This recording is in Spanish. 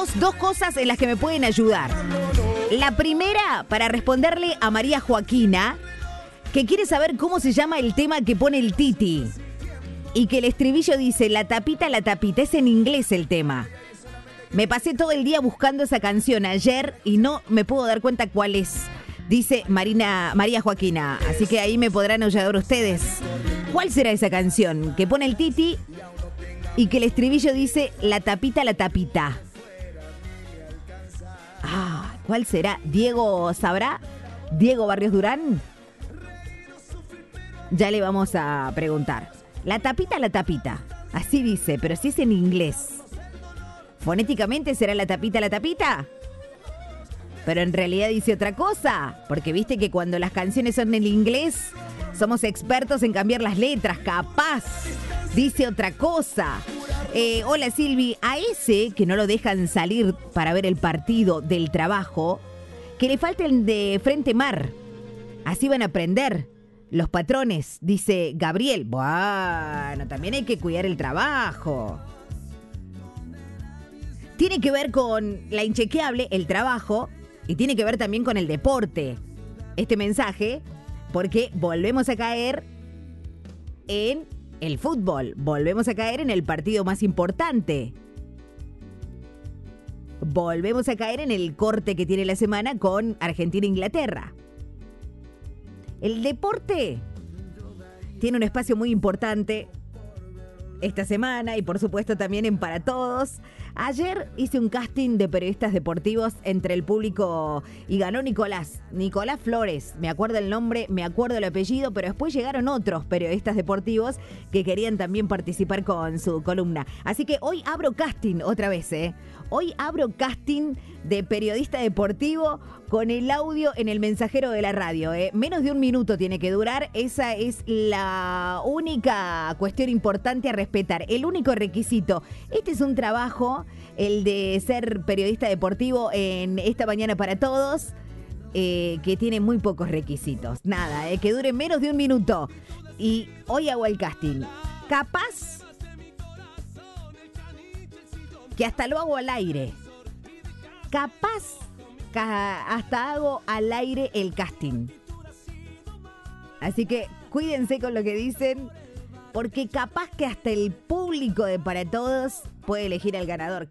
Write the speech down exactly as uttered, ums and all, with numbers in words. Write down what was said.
dos, dos cosas en las que me pueden ayudar. La primera, para responderle a María Joaquina, que quiere saber cómo se llama el tema que pone el Titi. Y que el estribillo dice, la tapita, la tapita. Es en inglés el tema. Me pasé todo el día buscando esa canción ayer y no me puedo dar cuenta cuál es. Dice Marina, María Joaquina. Así que ahí me podrán ayudar ustedes. ¿Cuál será esa canción que pone el Titi y que el estribillo dice, la tapita, la tapita? Ah, ¿cuál será? ¿Diego sabrá? ¿Diego Barrios Durán? Ya le vamos a preguntar. La tapita, la tapita. Así dice, pero si es en inglés. ¿Fonéticamente será la tapita, la tapita? Pero en realidad dice otra cosa. Porque viste que cuando las canciones son en inglés, somos expertos en cambiar las letras. Capaz dice otra cosa. Eh, hola Silvi, a ese que no lo dejan salir para ver el partido del trabajo, que le falta el de Frente Mar. Así van a aprender los patrones, dice Gabriel. Bueno, también hay que cuidar el trabajo. Tiene que ver con la inchequeable, el trabajo, y tiene que ver también con el deporte. Este mensaje, porque volvemos a caer en el fútbol. Volvemos a caer en el partido más importante. Volvemos a caer en el corte que tiene la semana con Argentina e Inglaterra. El deporte tiene un espacio muy importante esta semana y por supuesto también en Para Todos. Ayer hice un casting de periodistas deportivos entre el público y ganó Nicolás, Nicolás Flores. Me acuerdo el nombre, me acuerdo el apellido, pero después llegaron otros periodistas deportivos que querían también participar con su columna. Así que hoy abro casting otra vez, ¿eh? Hoy abro casting de periodista deportivo con el audio en el mensajero de la radio, ¿eh? Menos de un minuto tiene que durar. Esa es la única cuestión importante a respetar. El único requisito. Este es un trabajo, el de ser periodista deportivo en Esta Mañana Para Todos, eh, que tiene muy pocos requisitos. Nada, eh, que dure menos de un minuto. Y hoy hago el casting. Capaz que hasta lo hago al aire. Capaz que hasta hago al aire el casting. Así que cuídense con lo que dicen, porque capaz que hasta el público de Para Todos puede elegir al ganador.